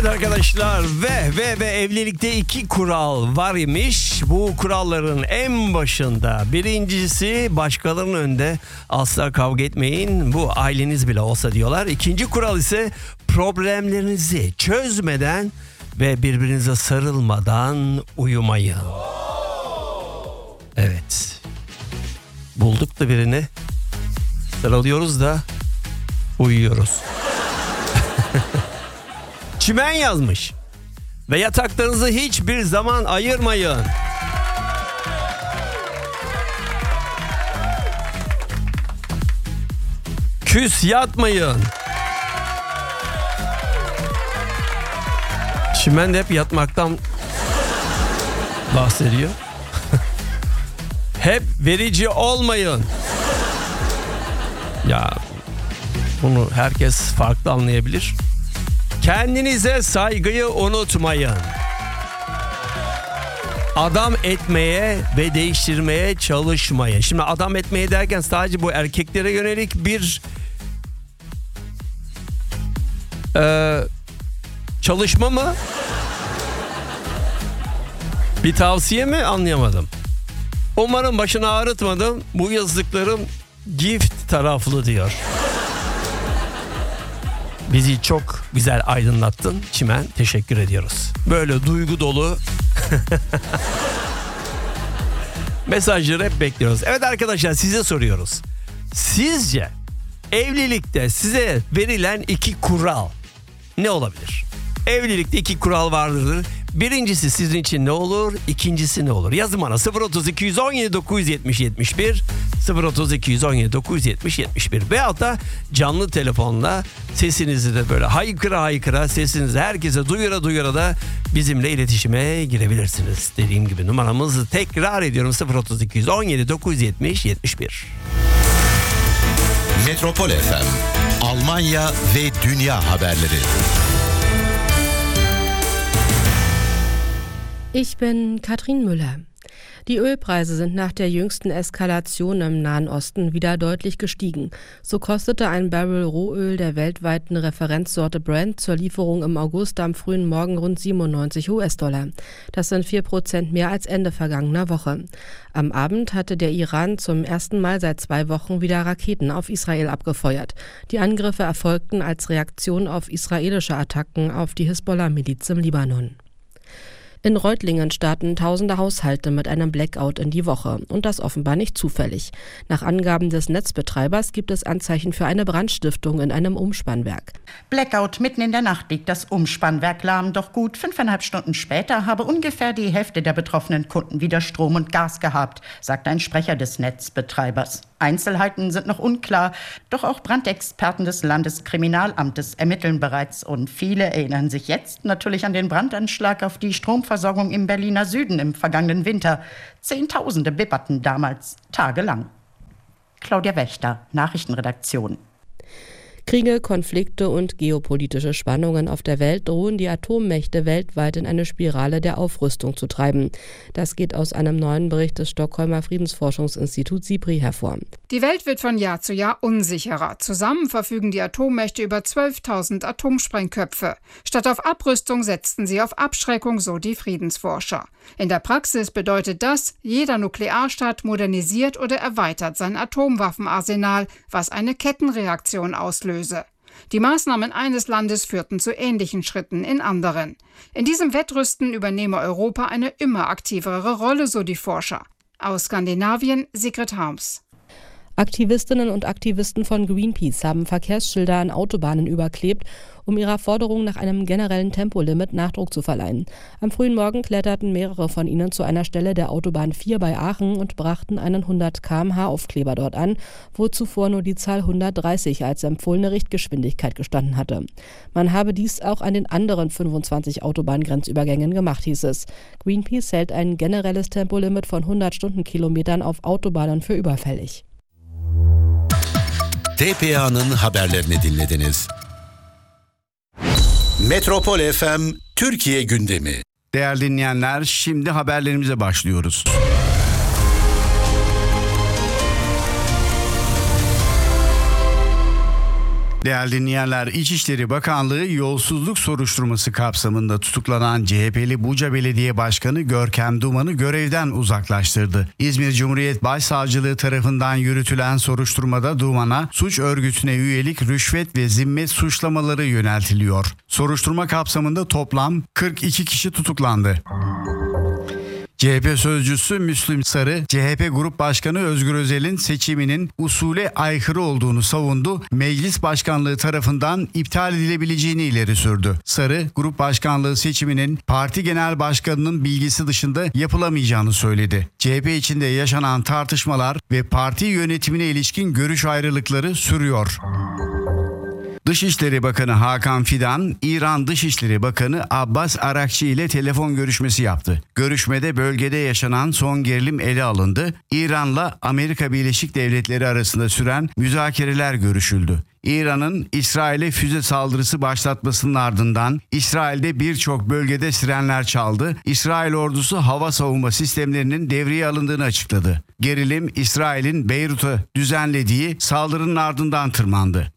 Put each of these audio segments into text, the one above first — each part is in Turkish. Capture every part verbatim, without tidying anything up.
Evet arkadaşlar, ve ve ve evlilikte iki kural var imiş. Bu kuralların en başında birincisi, başkalarının önünde asla kavga etmeyin. Bu aileniz bile olsa diyorlar. İkinci kural ise problemlerinizi çözmeden ve birbirinize sarılmadan uyumayın. Evet. Bulduk da birini. Sarılıyoruz da uyuyoruz. Çimen yazmış. Ve yataklarınızı hiçbir zaman ayırmayın. Küs yatmayın. Çimen de hep yatmaktan bahsediyor. Hep verici olmayın. Ya bunu herkes farklı anlayabilir. Kendinize saygıyı unutmayın. Adam etmeye ve değiştirmeye çalışmayın. Şimdi adam etmeye derken sadece bu erkeklere yönelik bir e, çalışma mı? Bir tavsiye mi? Anlayamadım. Umarım başını ağrıtmadım. Bu yazdıklarım gift taraflı diyor. Bizi çok güzel aydınlattın Çimen. Teşekkür ediyoruz. Böyle duygu dolu mesajları hep bekliyoruz. Evet arkadaşlar, size soruyoruz. Sizce evlilikte size verilen iki kural ne olabilir? Evlilikte iki kural vardır. Birincisi sizin için ne olur? İkincisi ne olur? Yazın bana sıfır otuz iki yüz on yedi dokuz yüz yetmiş yetmiş bir sıfır otuz iki yüz on yedi dokuz yüz yetmiş yetmiş bir veyahut da canlı telefonla sesinizi de böyle haykıra haykıra sesinizi herkese duyura duyura da bizimle iletişime girebilirsiniz. Dediğim gibi numaramızı tekrar ediyorum, sıfır otuz iki yüz on yedi dokuz yüz yetmiş yetmiş bir. Metropol F M, Almanya ve dünya haberleri. Ich bin Katrin Müller. Die Ölpreise sind nach der jüngsten Eskalation im Nahen Osten wieder deutlich gestiegen. So kostete ein Barrel Rohöl der weltweiten Referenzsorte Brent zur Lieferung im August am frühen Morgen rund siebenundneunzig US-Dollar. Das sind vier Prozent mehr als Ende vergangener Woche. Am Abend hatte der Iran zum ersten Mal seit zwei Wochen wieder Raketen auf Israel abgefeuert. Die Angriffe erfolgten als Reaktion auf israelische Attacken auf die Hisbollah-Miliz im Libanon. In Reutlingen starten tausende Haushalte mit einem Blackout in die Woche. Und das offenbar nicht zufällig. Nach Angaben des Netzbetreibers gibt es Anzeichen für eine Brandstiftung in einem Umspannwerk. Blackout, mitten in der Nacht liegt das Umspannwerk lahm. Doch gut fünfeinhalb Stunden später habe ungefähr die Hälfte der betroffenen Kunden wieder Strom und Gas gehabt, sagt ein Sprecher des Netzbetreibers. Einzelheiten sind noch unklar, doch auch Brandexperten des Landeskriminalamtes ermitteln bereits. Und viele erinnern sich jetzt natürlich an den Brandanschlag auf die Stromversorgung im Berliner Süden im vergangenen Winter. Zehntausende bibberten damals tagelang. Claudia Wächter, Nachrichtenredaktion. Kriege, Konflikte und geopolitische Spannungen auf der Welt drohen die Atommächte weltweit in eine Spirale der Aufrüstung zu treiben. Das geht aus einem neuen Bericht des Stockholmer Friedensforschungsinstituts SIPRI hervor. Die Welt wird von Jahr zu Jahr unsicherer. Zusammen verfügen die Atommächte über zwölftausend Atomsprengköpfe. Statt auf Abrüstung setzten sie auf Abschreckung, so die Friedensforscher. In der Praxis bedeutet das, jeder Nuklearstaat modernisiert oder erweitert sein Atomwaffenarsenal, was eine Kettenreaktion auslöst. Die Maßnahmen eines Landes führten zu ähnlichen Schritten in anderen. In diesem Wettrüsten übernehme Europa eine immer aktivere Rolle, so die Forscher. Aus Skandinavien, Sigrid Harms. Aktivistinnen und Aktivisten von Greenpeace haben Verkehrsschilder an Autobahnen überklebt, um ihrer Forderung nach einem generellen Tempolimit Nachdruck zu verleihen. Am frühen Morgen kletterten mehrere von ihnen zu einer Stelle der Autobahn vier bei Aachen und brachten einen hundert Kilometer pro Stunde Aufkleber dort an, wo zuvor nur die Zahl hundertdreißig als empfohlene Richtgeschwindigkeit gestanden hatte. Man habe dies auch an den anderen fünfundzwanzig Autobahngrenzübergängen gemacht, hieß es. Greenpeace hält ein generelles Tempolimit von hundert Stundenkilometern auf Autobahnen für überfällig. T P A'nın haberlerini dinlediniz. Metropol F M Türkiye gündemi. Değerli dinleyenler, şimdi haberlerimize başlıyoruz. Değerli dinleyenler, İçişleri Bakanlığı yolsuzluk soruşturması kapsamında tutuklanan C H P'li Buca Belediye Başkanı Görkem Duman'ı görevden uzaklaştırdı. İzmir Cumhuriyet Başsavcılığı tarafından yürütülen soruşturmada Duman'a suç örgütüne üyelik, rüşvet ve zimmet suçlamaları yöneltiliyor. Soruşturma kapsamında toplam kırk iki kişi tutuklandı. C H P sözcüsü Müslüm Sarı, C H P Grup Başkanı Özgür Özel'in seçiminin usule aykırı olduğunu savundu, meclis başkanlığı tarafından iptal edilebileceğini ileri sürdü. Sarı, Grup Başkanlığı seçiminin parti genel başkanının bilgisi dışında yapılamayacağını söyledi. C H P içinde yaşanan tartışmalar ve parti yönetimine ilişkin görüş ayrılıkları sürüyor. Dışişleri Bakanı Hakan Fidan, İran Dışişleri Bakanı Abbas Arakçi ile telefon görüşmesi yaptı. Görüşmede bölgede yaşanan son gerilim ele alındı. İran'la Amerika Birleşik Devletleri arasında süren müzakereler görüşüldü. İran'ın İsrail'e füze saldırısı başlatmasının ardından İsrail'de birçok bölgede sirenler çaldı. İsrail ordusu hava savunma sistemlerinin devreye alındığını açıkladı. Gerilim İsrail'in Beyrut'a düzenlediği saldırının ardından tırmandı.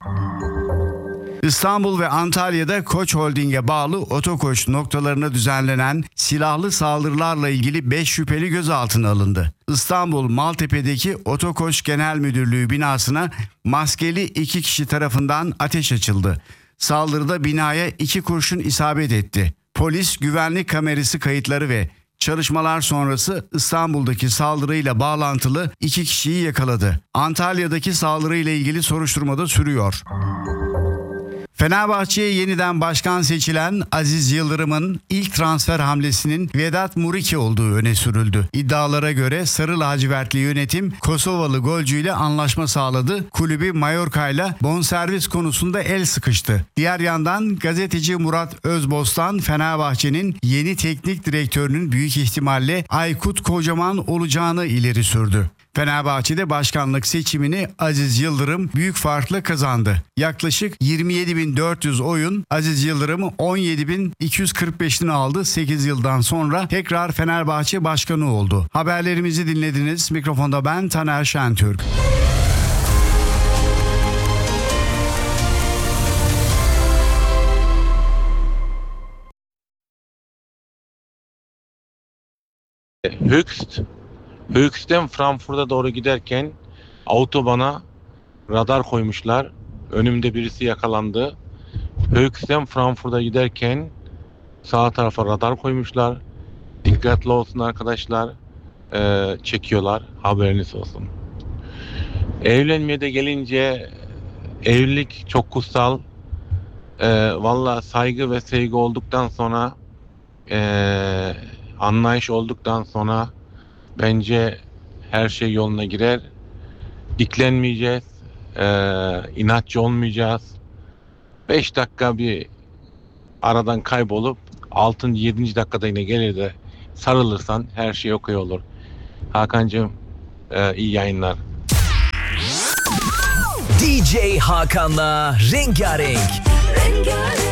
İstanbul ve Antalya'da Koç Holding'e bağlı Otokoç noktalarına düzenlenen silahlı saldırılarla ilgili beş şüpheli gözaltına alındı. İstanbul Maltepe'deki Otokoç Genel Müdürlüğü binasına maskeli iki kişi tarafından ateş açıldı. Saldırıda binaya iki kurşun isabet etti. Polis güvenlik kamerası kayıtları ve çalışmalar sonrası İstanbul'daki saldırıyla bağlantılı iki kişiyi yakaladı. Antalya'daki saldırıyla ilgili soruşturma da sürüyor. Fenerbahçe'ye yeniden başkan seçilen Aziz Yıldırım'ın ilk transfer hamlesinin Vedat Muriqi olduğu öne sürüldü. İddialara göre Sarı Lacivertli yönetim Kosovalı golcüyle anlaşma sağladı. Kulübü Mallorca'yla bonservis konusunda el sıkıştı. Diğer yandan gazeteci Murat Özbostan Fenerbahçe'nin yeni teknik direktörünün büyük ihtimalle Aykut Kocaman olacağını ileri sürdü. Fenerbahçe'de başkanlık seçimini Aziz Yıldırım büyük farkla kazandı. Yaklaşık yirmi yedi bin dört yüz oyun Aziz Yıldırım on yedi bin iki yüz kırk beşini aldı. sekiz yıldan sonra tekrar Fenerbahçe başkanı oldu. Haberlerimizi dinlediniz. Mikrofonda ben Taner Şentürk. Höchst Höchst'ten Frankfurt'a doğru giderken autobana radar koymuşlar. Önümde birisi yakalandı. Höchst'ten Frankfurt'a giderken sağ tarafa radar koymuşlar. Dikkatli olsun arkadaşlar. Ee, çekiyorlar. Haberiniz olsun. Evlenmeye de gelince evlilik çok kutsal. Ee, Valla saygı ve sevgi olduktan sonra ee, anlayış olduktan sonra bence her şey yoluna girer. Diklenmeyeceğiz. E, inatçı olmayacağız. beş dakika bir aradan kaybolup altıncı yedinci dakikada yine gelir de sarılırsan her şey okey olur. Hakan'cığım e, iyi yayınlar. D J Hakan'la Rengarenk. Rengarenk.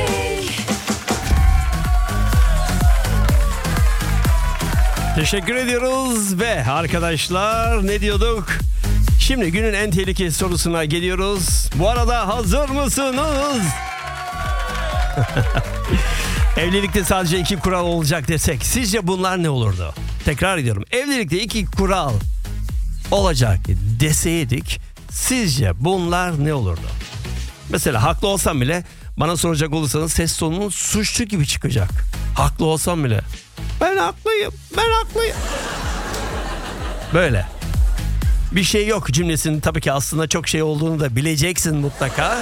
Teşekkür ediyoruz ve arkadaşlar ne diyorduk? Şimdi günün en tehlikeli sorusuna geliyoruz. Bu arada hazır mısınız? Evlilikte sadece iki kural olacak desek sizce bunlar ne olurdu? Tekrar ediyorum. Evlilikte iki kural olacak deseydik sizce bunlar ne olurdu? Mesela haklı olsam bile bana soracak olursanız ses tonunun suçlu gibi çıkacak. Haklı olsam bile. Ben haklıyım, ben haklıyım. Böyle. Bir şey yok cümlesinin tabii ki aslında çok şey olduğunu da bileceksin mutlaka.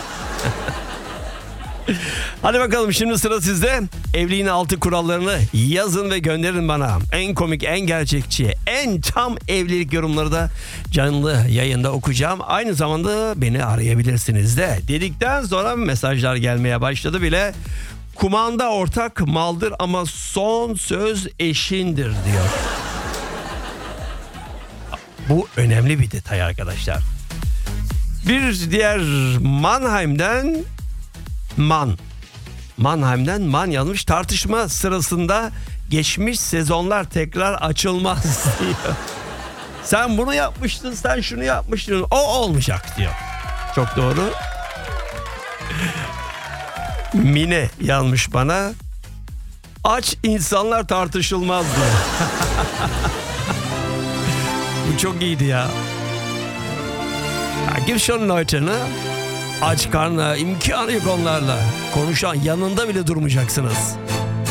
Hadi bakalım şimdi sıra sizde. Evliliğin altı kurallarını yazın ve gönderin bana. En komik, en gerçekçi, en tam evlilik yorumları da canlı yayında okuyacağım. Aynı zamanda beni arayabilirsiniz de. Dedikten sonra mesajlar gelmeye başladı bile. Kumanda ortak maldır ama son söz eşindir diyor. Bu önemli bir detay arkadaşlar. Bir diğer Mannheim'den Man. Mannheim'den Man yazmış. Tartışma sırasında geçmiş sezonlar tekrar açılmaz diyor. Sen bunu yapmıştın, sen şunu yapmıştın. O olmayacak diyor. Çok doğru. Mine yazmış bana. Aç insanlar tartışılmaz diyor. Bu çok iyiydi ya. Ya gibt schon Leute, ne? Aç karnına imkanı yok onlarla. Konuşan yanında bile durmayacaksınız.